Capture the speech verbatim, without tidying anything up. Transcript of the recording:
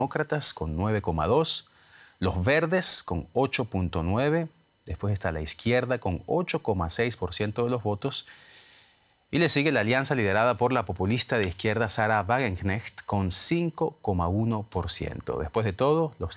Demócratas con nueve coma dos, los Verdes con ocho punto nueve, después está la izquierda con ocho coma seis por ciento de los votos y le sigue la alianza liderada por la populista de izquierda Sarah Wagenknecht con cinco coma uno por ciento. Después de todo, los